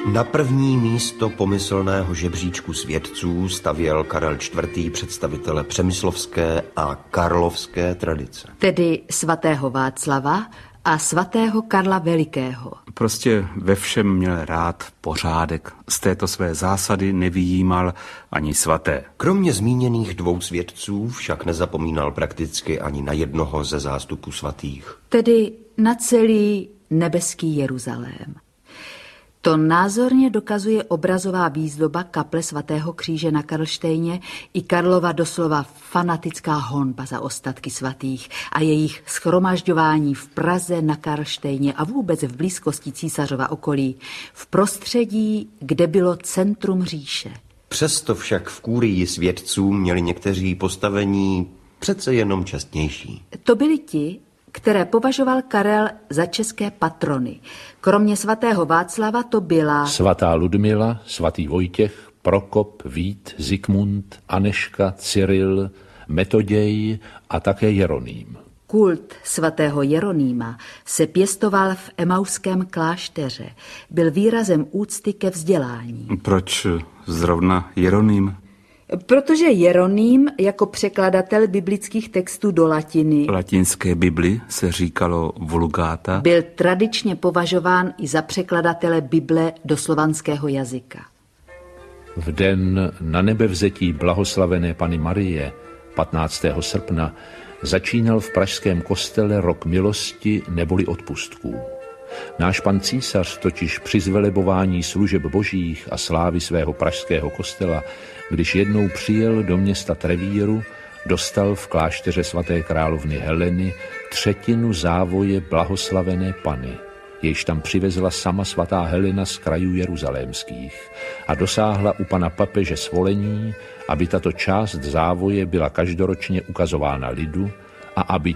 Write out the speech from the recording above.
Na první místo pomyslného žebříčku svědců stavěl Karel IV. Představitele přemyslovské a karlovské tradice. Tedy svatého Václava a svatého Karla Velikého. Prostě ve všem měl rád pořádek. Z této své zásady nevyjímal ani svaté. Kromě zmíněných dvou svědců však nezapomínal prakticky ani na jednoho ze zástupů svatých. Tedy na celý nebeský Jeruzalém. To názorně dokazuje obrazová výzdoba kaple svatého kříže na Karlštejně i Karlova doslova fanatická honba za ostatky svatých a jejich shromažďování v Praze na Karlštejně a vůbec v blízkosti Císařova okolí, v prostředí, kde bylo centrum říše. Přesto však v kúrii svědců měli někteří postavení přece jenom čestnější. To byli ti, které považoval Karel za české patrony. Kromě svatého Václava to byla svatá Ludmila, svatý Vojtěch, Prokop, Vít, Zikmund, Aneška, Cyril, Metoděj a také Jeroným. Kult svatého Jeronýma se pěstoval v emauském klášteře. Byl výrazem úcty ke vzdělání. Proč zrovna Jeroným? Protože Jeroným jako překladatel biblických textů do latiny, Latinské Bibli se říkalo Vulgata, byl tradičně považován i za překladatele Bible do slovanského jazyka. V den na nebevzetí blahoslavené Panny Marie 15. srpna začínal v pražském kostele rok milosti neboli odpustků. Náš pan císař totiž při zvelebování služeb božích a slávy svého pražského kostela, když jednou přijel do města Trevíru, dostal v klášteře svaté královny Heleny 1/3 závoje blahoslavené Panny, jež tam přivezla sama svatá Helena z krajů jeruzalémských a dosáhla u pana papeže svolení, aby tato část závoje byla každoročně ukazována lidu a aby